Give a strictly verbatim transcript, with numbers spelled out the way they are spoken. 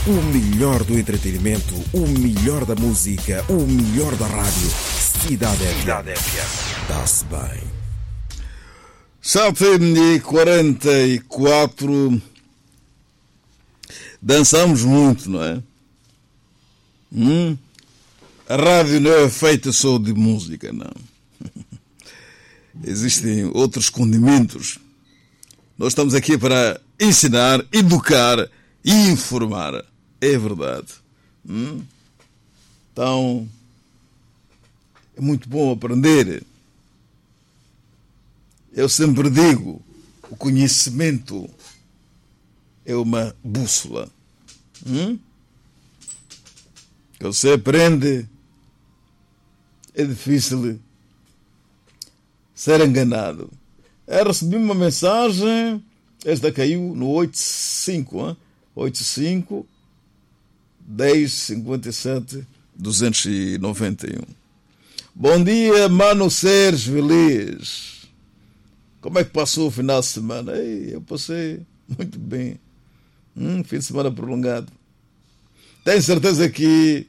O melhor do entretenimento, o melhor da música, o melhor da rádio. Cidade F M. Dá-se bem. sete e quarenta e quatro. Dançamos muito, não é? Hum? A rádio não é feita só de música, não. Existem outros condimentos. Nós estamos aqui para ensinar, educar e informar. É verdade. Hum? Então, é muito bom aprender. Eu sempre digo, o conhecimento é uma bússola. Hum? Que você aprende, é difícil ser enganado. Eu recebi uma mensagem, esta caiu no oitenta e cinco, hein? oitenta e cinco, dez, cinquenta e sete, duzentos e noventa e um. Bom dia, mano Sérgio Feliz. Como é que passou o final de semana? Ei, eu passei muito bem. Hum, fim de semana prolongado. Tenho certeza que